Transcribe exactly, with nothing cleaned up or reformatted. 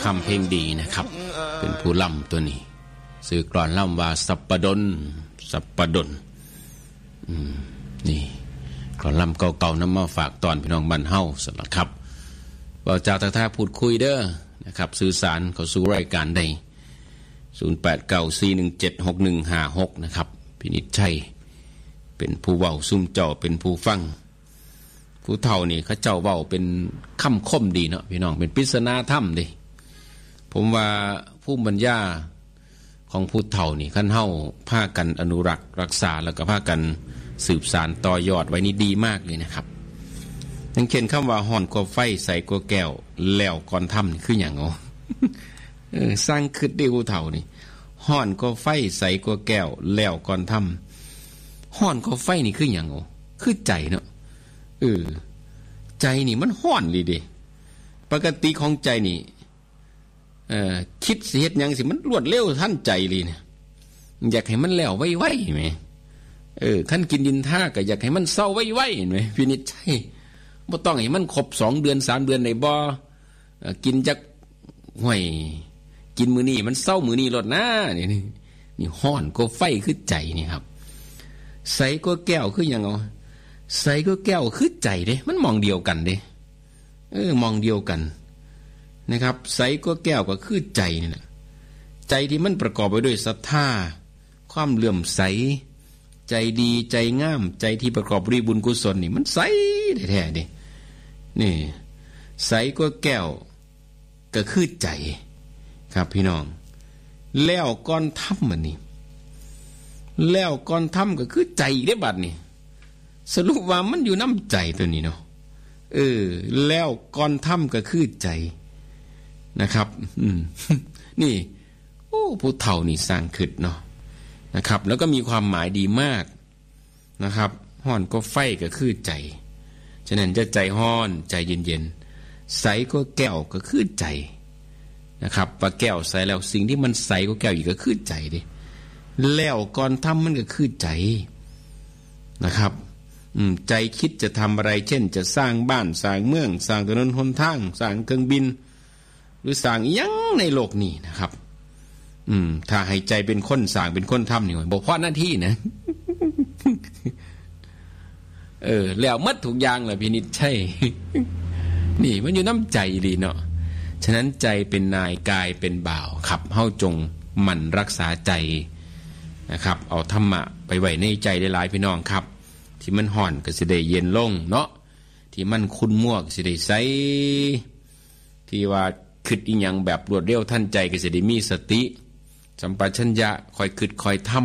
ำเพลงดีนะครับเป็นผู้ล่ำตัวนี้สื่อกลอนล่ำว่าสัปปดลสัปปดลนี่กลอนล่ำเก่าๆนำมาฝากตอนพี่น้องบ้านเฮาสำหรับครับบ่าวจาทักทายพูดคุยเด้อนะครับสื่อสารเข้าสู่รายการได้ศูนย์ แปด เก้า สี่ หนึ่ง เจ็ด หก หนึ่ง ห้า หกนะครับพินิจชัยเป็นผู้เว้าซุ่มเจ้าเป็นผู้ฟังผู้เฒ่านี่เขาเจ้าเว้าเป็นคำคมดีเนาะพี่น้องเป็นปริศนาธรรมดิผมว่าผู้บรรยาของผู้เฒ่านี่คันเฮาพากันอนุรักษ์รักษาแล้วก็พากันสืบสานต่อยอดไว้นี่ดีมากเลยนะครับยังเขียนคำว่าห่อนกว่าไฟใส่กว่าแก้วแล้วก่อนทำนี่คืออย่างเอาเออสร้างคิดได้ผู้เฒ่านี่ห่อนกว่าไฟใส่กว่าแก้วแล้วก่อนทำห่อนกว่าไฟนี่คืออย่างเอาคือใจเนาะเออใจนี่มันห่อนดีเด้ปกติของใจนี่เอ่อคิดสิเฮ็ดหยังสิมันรวดเร็วทันใจเลยเนี่ยอยากให้มันแล้วไวๆแหมเออคันกินดินท่าก็อยากให้มันเศร้าไวๆเห็นมั้ยพินิจใช่บ่ต้องให้มันครบสองเดือนสามเดือนได้บ่กินจักห่วยกินมื้อนี้มันเศร้ามื้อนี้โลดนะนี่นี่ฮ้อนกว่าไฟคือใจนี่ครับใสกว่าแก้วคือหยังเอาใสกว่าแก้วคือใจเด้มันมองเดียวกันเด้เออมองเดียวกันนะครับใสกว่าแก้วก็คือใจนี่นะใจที่มันประกอบไปด้วยศรัทธาความเลื่อมใสใจดีใจงามใจที่ประกอบด้วยบุญกุศลนี่มันใสแท้ๆดินี่ใสกว่าแก้วก็คือใจครับพี่น้องแล้วก่อนทำมันนี่แล้วก่อนทำก็คือใจเด้บัดนี่สรุปว่ามันอยู่น้ำใจตัวนี้เนาะเออแล้วก่อนทำก็คือใจนะครับอืม นี่โอ้ผู้เฒ่านี่สร้างขึ้นเนาะนะครับแล้วก็มีความหมายดีมากนะครับฮ้อนก็ไฟก็คือใจฉะนั้นจะใจฮ้อนใจเย็นๆใสก็แก้วก็คือใจนะครับว่าแก้วใสแล้วสิ่งที่มันใสก็แก้วอีกก็คือใจดิแล้วก่อนทำมันก็คือใจนะครับอืมใจคิดจะทำอะไรเช่นจะสร้างบ้านสร้างเมืองสร้างถนนหนทางสร้างเครื่องบินหรือสร้างอีหยังในโลกนี้นะครับอืมถ้าให้ใจเป็นคนสร้างเป็นคนทำนี่บ่พอหน้าที่นะ เออแล้วมัดทุกอย่างแหละพินิจใช่ นี่มันอยู่น้ำใจดีเนาะฉะนั้นใจเป็นนายกายเป็นบ่าวครับเฮาจงหมั่นรักษาใจนะครับเอาธรรมะไปไว้ในใจได้หลายพี่น้องครับที่มันห่อนก็สิได้เย็นลงเนาะที่มันขุ่นมัวก็สิได้ใสที่ว่าคิดอีหยังแบบรวดเร็วทันใจก็สิได้มีสติสัมปชัญญะคอยคิดคอยทำ